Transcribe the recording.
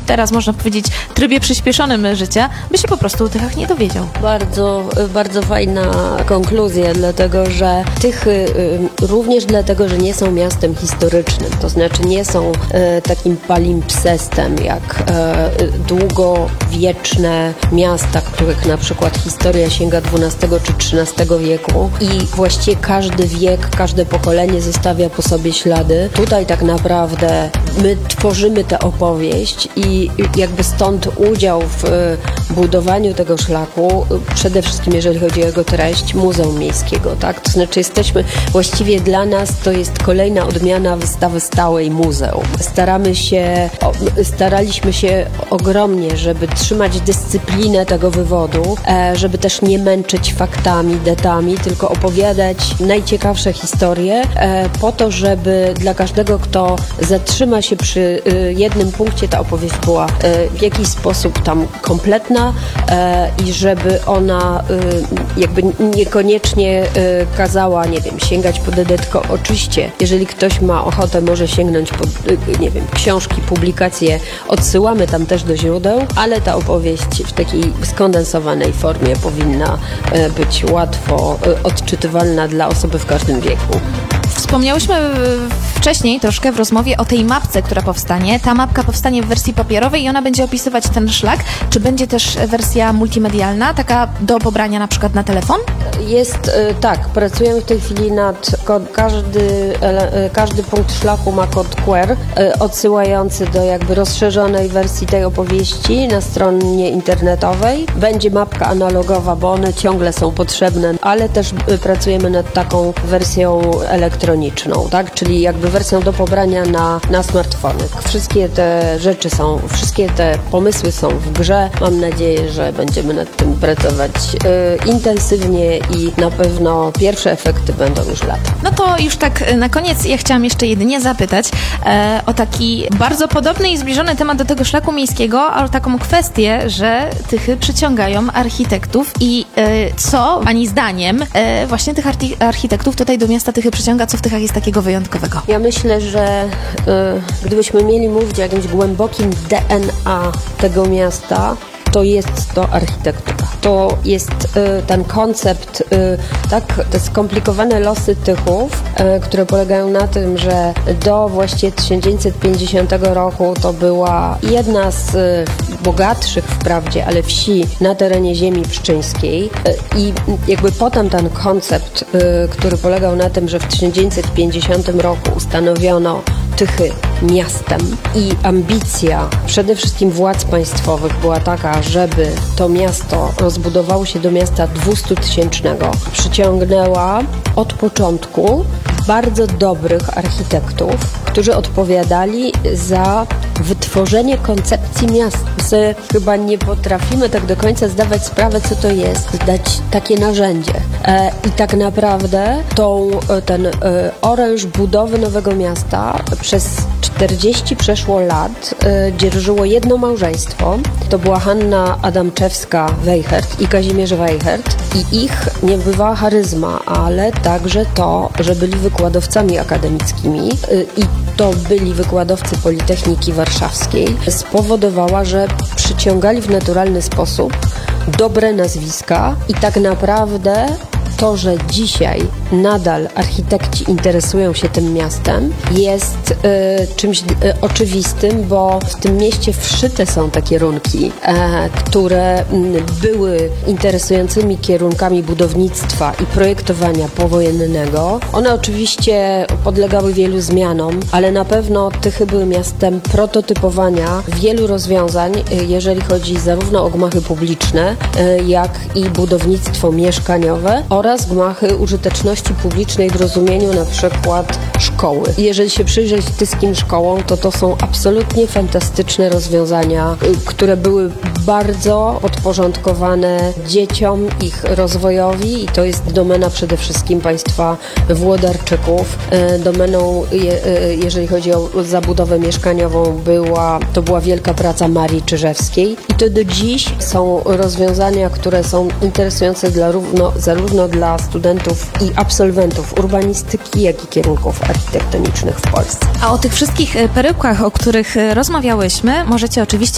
teraz można powiedzieć trybie przyspieszonym życia, by się po prostu o Tychach nie dowiedział. Bardzo, bardzo fajna konkluzja, dlatego że Tychy również dlatego, że nie są miastem historycznym, to znaczy nie są takim palimpsestem jak długowieczne miasta, których na przykład historia sięga XII czy XIII wieku i właściwie każdy wiek, każde pokolenie zostawia po sobie ślady. Tutaj tak naprawdę my tworzymy tę opowieść i jakby stąd udział w budowaniu tego szlaku, przede wszystkim jeżeli chodzi o jego treść, Muzeum Miejskiego, tak? To znaczy właściwie dla nas to jest kolejna odmiana wystawy stałej muzeum. Staraliśmy się ogromnie, żeby trzymać dyscyplinę tego wywodu, żeby też nie męczyć faktami, datami, tylko opowiadać najciekawsze historie po to, żeby dla każdego, kto zatrzyma się przy jednym punkcie, ta opowieść była w jakiś sposób tam kompletna i żeby ona jakby niekoniecznie kazała, nie wiem, sięgać po tylko oczywiście, jeżeli ktoś ma ochotę, może sięgnąć po, nie wiem, książki, publikacje, odsyłamy tam też do źródeł, ale ta opowieść w takiej skondensowanej formie powinna być łatwo odczytywalna dla osoby w każdym wieku. Wspomniałyśmy wcześniej troszkę w rozmowie o tej mapce, która powstanie. Ta mapka powstanie w wersji papierowej i ona będzie opisywać ten szlak. Czy będzie też wersja multimedialna, taka do pobrania na przykład na telefon? Jest, tak. Pracujemy w tej chwili nad każdy punkt szlaku ma kod QR odsyłający do jakby rozszerzonej wersji tej opowieści na stronie internetowej. Będzie mapka analogowa, bo one ciągle są potrzebne, ale też pracujemy nad taką wersją elektroniczną, tak? Czyli jakby wersją do pobrania na smartfony. Wszystkie te rzeczy wszystkie te pomysły są w grze. Mam nadzieję, że będziemy nad tym pracować intensywnie i na pewno pierwsze efekty będą już lata. No to już tak na koniec ja chciałam jeszcze jedynie zapytać o taki bardzo podobny i zbliżony temat do tego szlaku miejskiego, ale taką kwestię, że Tychy przyciągają architektów i co Pani zdaniem właśnie tych architektów tutaj do miasta Tychy przyciąga, co w Tychach jest takiego wyjątkowego? Ja myślę, że gdybyśmy mieli mówić o jakimś głębokim DNA tego miasta, to jest to architektura. To jest ten koncept, te skomplikowane losy Tychów, które polegają na tym, że do właściwie 1950 roku to była jedna z bogatszych wprawdzie, ale wsi na terenie ziemi pszczyńskiej i jakby potem ten koncept, który polegał na tym, że w 1950 roku ustanowiono Tychy miastem i ambicja przede wszystkim władz państwowych była taka, żeby to miasto rozbudowało się do miasta 200-tysięcznego. Przyciągnęła od początku bardzo dobrych architektów, którzy odpowiadali za wytworzenie koncepcji miasta. Chyba nie potrafimy tak do końca zdawać sprawę, co to jest, dać takie narzędzie. I tak naprawdę ten oręż budowy nowego miasta przez 40 przeszło lat dzierżyło jedno małżeństwo. To była Hanna Adamczewska-Weichert i Kazimierz Weichert. I ich niebywała charyzma, ale także to, że byli wykładowcami akademickimi i to byli wykładowcy Politechniki Warszawskiej, spowodowała, że przyciągali w naturalny sposób dobre nazwiska i tak naprawdę to, że dzisiaj nadal architekci interesują się tym miastem, jest czymś oczywistym, bo w tym mieście wszyte są te kierunki, które były interesującymi kierunkami budownictwa i projektowania powojennego. One oczywiście podlegały wielu zmianom, ale na pewno Tychy były miastem prototypowania wielu rozwiązań, jeżeli chodzi zarówno o gmachy publiczne, jak i budownictwo mieszkaniowe oraz gmachy użyteczności publicznej w rozumieniu na przykład szkoły. Jeżeli się przyjrzeć tyskim szkołom, to są absolutnie fantastyczne rozwiązania, które były bardzo podporządkowane dzieciom, ich rozwojowi i to jest domena przede wszystkim państwa Włodarczyków. Domeną, jeżeli chodzi o zabudowę mieszkaniową, to była wielka praca Marii Czyżewskiej i to do dziś są rozwiązania, które są interesujące zarówno dla studentów i absolwentów urbanistyki, jak i kierunków architektonicznych w Polsce. A o tych wszystkich perełkach, o których rozmawiałyśmy, możecie oczywiście